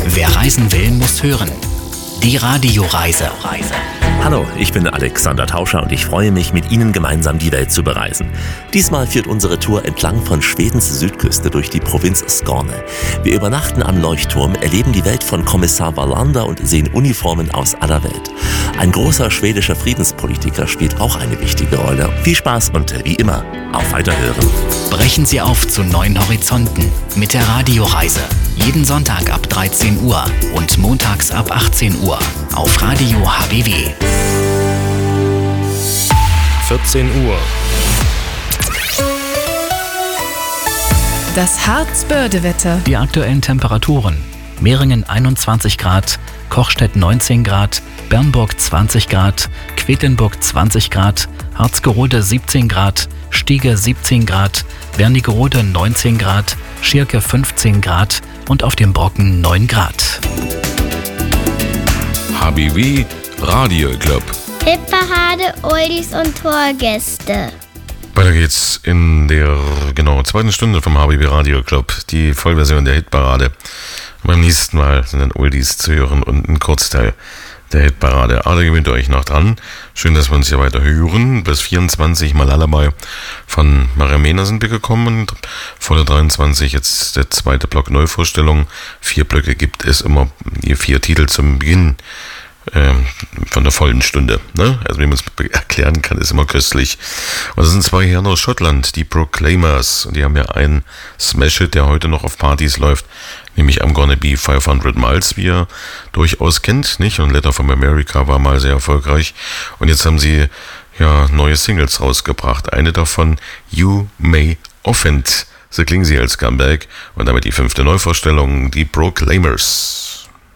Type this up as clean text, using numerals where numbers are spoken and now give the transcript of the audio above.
Wer reisen will, muss hören. Die Radioreise. Hallo, ich bin Alexander Tauscher und ich freue mich, mit Ihnen gemeinsam die Welt zu bereisen. Diesmal führt unsere Tour entlang von Schwedens Südküste durch die Provinz Skåne. Wir übernachten am Leuchtturm, erleben die Welt von Kommissar Wallander und sehen Uniformen aus aller Welt. Ein großer schwedischer Friedenspolitiker spielt auch eine wichtige Rolle. Viel Spaß und wie immer, auf Weiterhören. Brechen Sie auf zu neuen Horizonten mit der Radioreise. Jeden Sonntag ab 13 Uhr und montags ab 18 Uhr auf Radio HBW. 14 Uhr. Das Harzbördewetter. Die aktuellen Temperaturen. Meringen 21 Grad, Kochstedt 19 Grad, Bernburg 20 Grad, Quedlinburg 20 Grad, Harzgerode 17 Grad, Stiege 17 Grad, Wernigerode 19 Grad, Schirke 15 Grad und auf dem Brocken 9 Grad. HBW Radio Club. Hitparade, Oldies und Torgäste. Weiter geht's in der zweiten Stunde vom HBW Radio Club. Die Vollversion der Hitparade. Beim nächsten Mal sind dann Oldies zu hören und ein Kurzteil der Hitparade. Aber da gewöhnt ihr euch noch dran. Schön, dass wir uns hier weiter hören. Bis 24 mal Lullaby von Maria Mena sind wir gekommen. Und vor der 23 jetzt der zweite Block Neuvorstellung. 4 Blöcke gibt es immer, 4 Titel zum Beginn von der vollen Stunde. Ne? Also wie man es erklären kann, ist immer köstlich. Und das sind 2 Herren aus Schottland, die Proclaimers. Und die haben ja einen Smash-Hit, der heute noch auf Partys läuft, nämlich I'm Gonna Be 500 Miles, wie ihr durchaus kennt, nicht? Und Letter from America war mal sehr erfolgreich. Und jetzt haben sie neue Singles rausgebracht. Eine davon, You May Offend. So klingen sie als Comeback. Und damit die 5. Neuvorstellung, die Proclaimers.